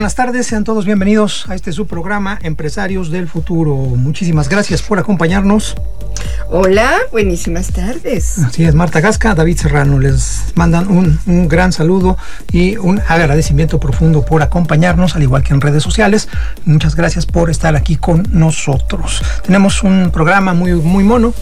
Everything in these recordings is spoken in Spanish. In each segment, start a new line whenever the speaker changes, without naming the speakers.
Buenas tardes, sean todos bienvenidos a este su programa Empresarios del Futuro. Muchísimas gracias por acompañarnos.
Hola, buenísimas tardes.
Así es, Marta Gasca, David Serrano, les mandan un gran saludo y un agradecimiento profundo por acompañarnos, al igual que en redes sociales. Muchas gracias por estar aquí con nosotros. Tenemos un programa muy mono,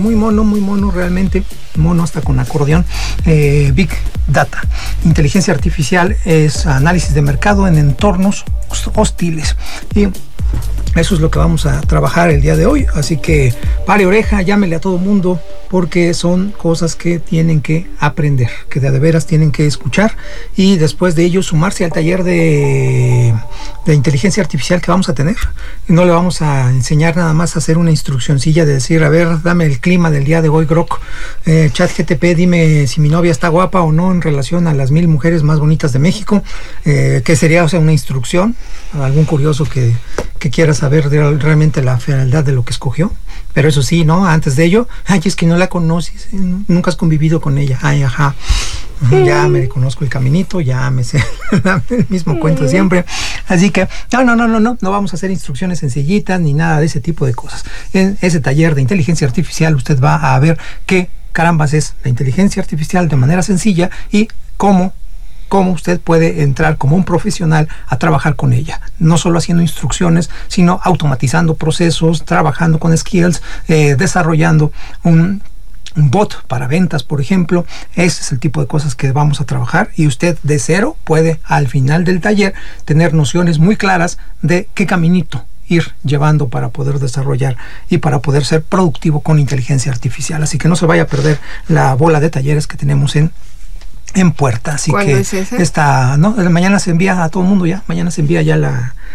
realmente mono, hasta con acordeón. Big Data, inteligencia artificial, es análisis de mercado en entornos hostiles, y eso es lo que vamos a trabajar el día de hoy. Así que pare oreja, llámele a todo mundo, porque son cosas que tienen que aprender, que de veras tienen que escuchar, y después de ello sumarse al taller de inteligencia artificial que vamos a tener. No le vamos a enseñar nada más a hacer una instruccioncilla de decir, a ver, dame el clima del día de hoy, Grok, ChatGPT, dime si mi novia está guapa o no en relación a las 1000 mujeres más bonitas de México, que sería, o sea, una instrucción a algún curioso que quiera saber realmente la fealdad de lo que escogió. Pero eso sí, ¿no? Antes de ello, es que no la conoces, nunca has convivido con ella. Ajá. Ya me conozco el caminito, ya me sé el mismo cuento siempre. Así que no vamos a hacer instrucciones sencillitas ni nada de ese tipo de cosas. En ese taller de inteligencia artificial usted va a ver qué carambas es la inteligencia artificial de manera sencilla y cómo usted puede entrar como un profesional a trabajar con ella, no solo haciendo instrucciones, sino automatizando procesos, trabajando con skills, desarrollando un bot para ventas, por ejemplo. Ese es el tipo de cosas que vamos a trabajar, y usted de cero puede al final del taller tener nociones muy claras de qué caminito ir llevando para poder desarrollar y para poder ser productivo con inteligencia artificial. Así que no se vaya a perder la bola de talleres que tenemos en puerta. Así que
es ese?
Mañana se envía a todo el mundo ya. Mañana se envía ya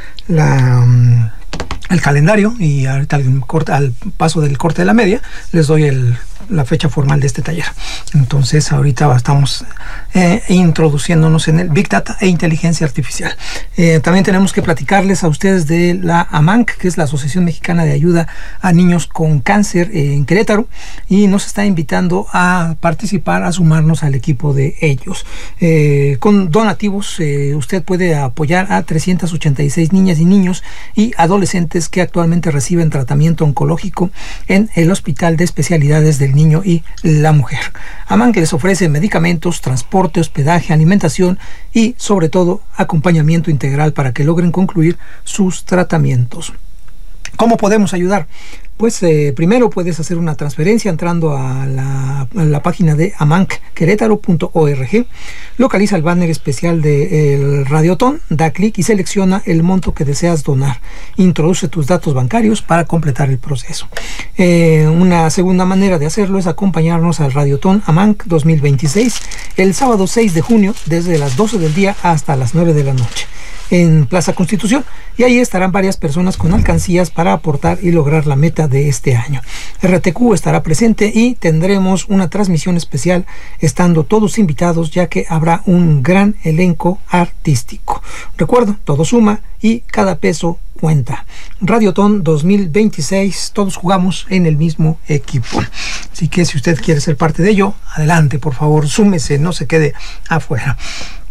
el calendario, y ahorita al paso del corte de la media les doy la fecha formal de este taller. Entonces ahorita estamos introduciéndonos en el Big Data e inteligencia artificial. También tenemos que platicarles a ustedes de la AMANC, que es la Asociación Mexicana de Ayuda a Niños con Cáncer en Querétaro, y nos está invitando a participar, a sumarnos al equipo de ellos. Con donativos usted puede apoyar a 386 niñas y niños y adolescentes que actualmente reciben tratamiento oncológico en el Hospital de Especialidades del Niño y la Mujer. AMANC les ofrece medicamentos, transporte, hospedaje, alimentación y sobre todo acompañamiento integral para que logren concluir sus tratamientos. ¿Cómo podemos ayudar? Pues primero puedes hacer una transferencia entrando a la página de amancquerétaro.org, localiza el banner especial del Radiotón, da clic y selecciona el monto que deseas donar. Introduce tus datos bancarios para completar el proceso. Una segunda manera de hacerlo es acompañarnos al Radiotón AMANC 2026 el sábado 6 de junio desde las 12 del día hasta las 9 de la noche. En Plaza Constitución, y ahí estarán varias personas con alcancías para aportar y lograr la meta de este año. RTQ estará presente y tendremos una transmisión especial estando todos invitados, ya que habrá un gran elenco artístico. Recuerdo, todo suma y cada peso cuenta. Radiotón 2026, todos jugamos en el mismo equipo. Así que si usted quiere ser parte de ello, adelante, por favor, súmese, no se quede afuera.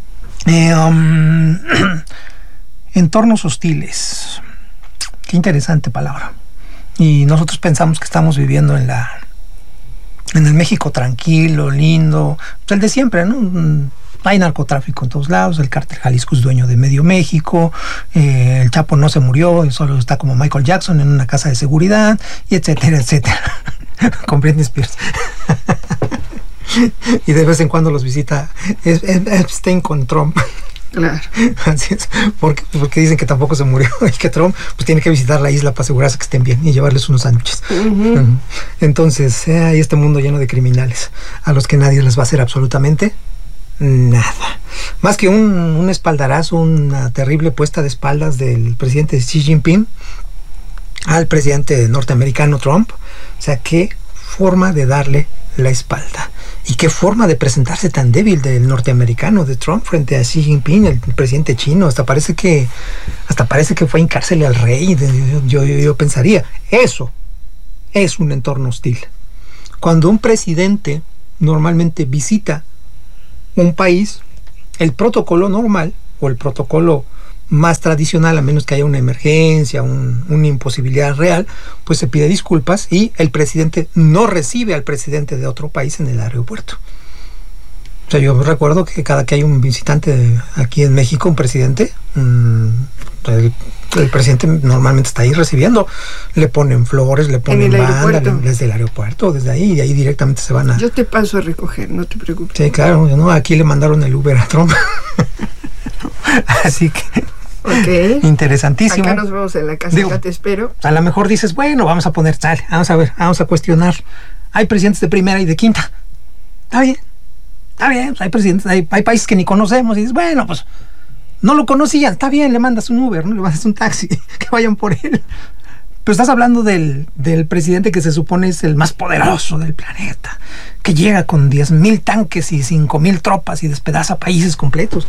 Entornos hostiles, qué interesante palabra, y nosotros pensamos que estamos viviendo en el México tranquilo, lindo, el de siempre, ¿no? Hay narcotráfico en todos lados, el cártel Jalisco es dueño de medio México, el Chapo no se murió, solo está como Michael Jackson en una casa de seguridad, y etcétera, con Britney Spears. Y de vez en cuando los visita Epstein con Trump.
Claro.
Así es, porque dicen que tampoco se murió y que Trump pues tiene que visitar la isla para asegurarse que estén bien y llevarles unos sándwiches. Entonces hay este mundo lleno de criminales a los que nadie les va a hacer absolutamente nada, más que un espaldarazo, una terrible puesta de espaldas del presidente Xi Jinping al presidente norteamericano Trump. O sea, qué forma de darle la espalda. Y qué forma de presentarse tan débil del norteamericano, de Trump, frente a Xi Jinping, el presidente chino. Hasta parece que fue a encarcelar al rey. Yo pensaría, eso es un entorno hostil. Cuando un presidente normalmente visita un país, el protocolo normal o el protocolo más tradicional, a menos que haya una emergencia, una imposibilidad real, pues se pide disculpas y el presidente no recibe al presidente de otro país en el aeropuerto. O sea, yo recuerdo que cada que hay un visitante aquí en México, un presidente, el presidente normalmente está ahí recibiendo, le ponen flores, le ponen banda desde el aeropuerto, desde ahí, y de ahí directamente se van a...
Yo te paso a recoger, no te preocupes.
Sí, claro, ¿no? Aquí le mandaron el Uber a Trump. Así que...
Okay.
Interesantísimo.
Acá nos vemos en la casa, acá te espero.
A lo mejor dices, bueno, vamos a poner tal, vamos a ver, vamos a cuestionar. Hay presidentes de primera y de quinta. Está bien, hay presidentes, hay países que ni conocemos y dices, bueno, pues no lo conocían, está bien, le mandas un Uber, ¿no? Le mandas un taxi, que vayan por él. Pero estás hablando del presidente que se supone es el más poderoso del planeta, que llega con 10,000 tanques y 5,000 tropas y despedaza países completos.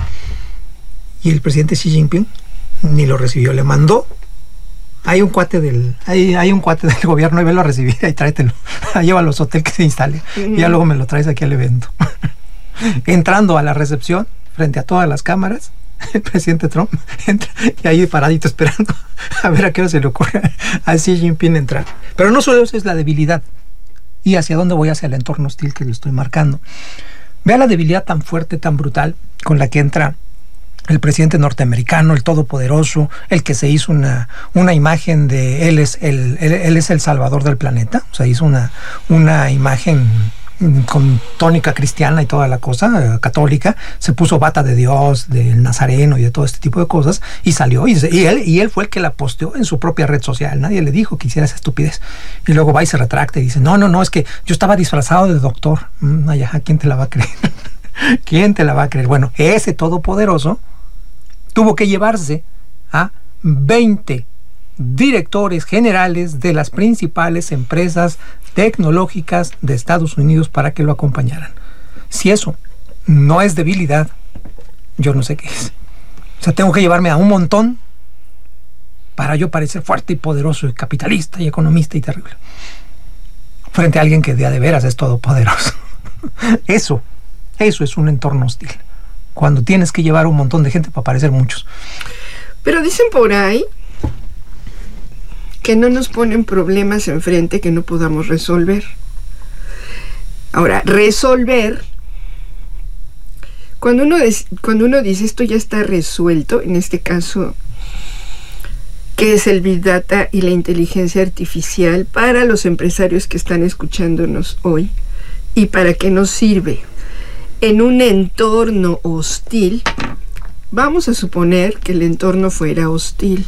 Y el presidente Xi Jinping ni lo recibió, le mandó. Hay un cuate del gobierno y velo a recibir, ahí tráetelo, llévalo a los hoteles que se instale, y ya luego me lo traes aquí al evento. Entrando a la recepción, frente a todas las cámaras, el presidente Trump entra y ahí paradito esperando a ver a qué hora se le ocurre a Xi Jinping entrar. Pero no solo eso es la debilidad, y hacia dónde voy, hacia el entorno hostil que le estoy marcando. Vea la debilidad tan fuerte, tan brutal, con la que entra el presidente norteamericano, el todopoderoso, el que se hizo una imagen de él es el salvador del planeta. O sea, hizo una imagen con tónica cristiana y toda la cosa, católica, se puso bata de Dios, del Nazareno y de todo este tipo de cosas, y salió, y él fue el que la posteó en su propia red social. Nadie le dijo que hiciera esa estupidez. Y luego va y se retracta y dice, no, es que yo estaba disfrazado de doctor. ¿Quién te la va a creer? ¿Quién te la va a creer? Bueno, ese todopoderoso tuvo que llevarse a 20 directores generales de las principales empresas tecnológicas de Estados Unidos para que lo acompañaran. Si eso no es debilidad, yo no sé qué es. O sea, tengo que llevarme a un montón para yo parecer fuerte y poderoso y capitalista y economista y terrible frente a alguien que de veras es todopoderoso. Eso es un entorno hostil, cuando tienes que llevar un montón de gente para parecer muchos.
Pero dicen por ahí que no nos ponen problemas enfrente que no podamos resolver. Ahora, resolver, cuando uno dice esto ya está resuelto, en este caso, ¿qué es el Big Data y la inteligencia artificial para los empresarios que están escuchándonos hoy? ¿Y para qué nos sirve? En un entorno hostil, vamos a suponer que el entorno fuera hostil.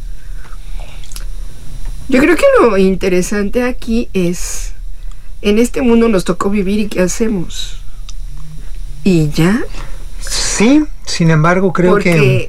Yo creo que lo interesante aquí es, en este mundo nos tocó vivir y ¿qué hacemos? ¿Y ya?
Sí, sin embargo creo que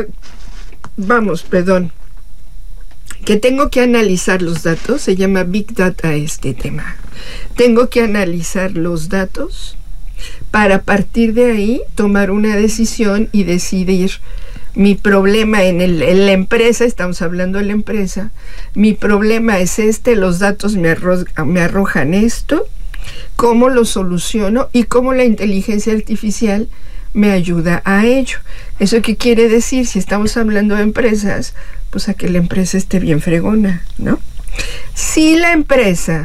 tengo que analizar los datos, se llama Big Data este tema. Tengo que analizar los datos para a partir de ahí tomar una decisión y decidir mi problema en la empresa, estamos hablando de la empresa, mi problema es los datos me arrojan esto, cómo lo soluciono y cómo la inteligencia artificial me ayuda a ello. ¿Eso qué quiere decir? Si estamos hablando de empresas, pues a que la empresa esté bien fregona, ¿no? Si la empresa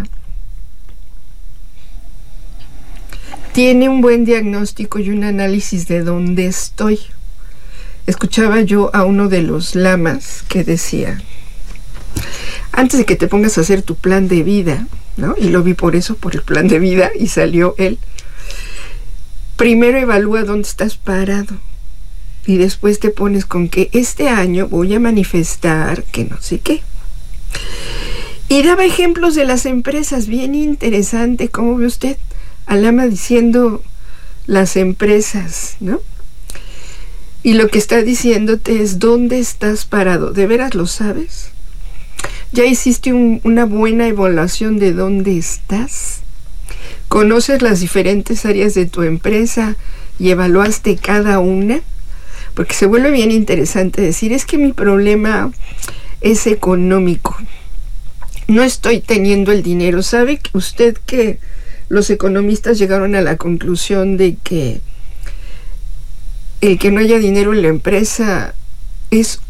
tiene un buen diagnóstico y un análisis de dónde estoy. Escuchaba yo a uno de los lamas que decía, antes de que te pongas a hacer tu plan de vida, ¿no? Y lo vi por eso, por el plan de vida, y salió él. Primero evalúa dónde estás parado y después te pones con que este año voy a manifestar que no sé qué. Y daba ejemplos de las empresas, bien interesante, ¿cómo ve usted? Alama diciendo las empresas, ¿no? Y lo que está diciéndote es dónde estás parado. ¿De veras lo sabes? ¿Ya hiciste una buena evaluación de dónde estás? ¿Conoces las diferentes áreas de tu empresa y evaluaste cada una? Porque se vuelve bien interesante decir, es que mi problema es económico. No estoy teniendo el dinero. ¿Sabe usted que los economistas llegaron a la conclusión de que el que no haya dinero en la empresa es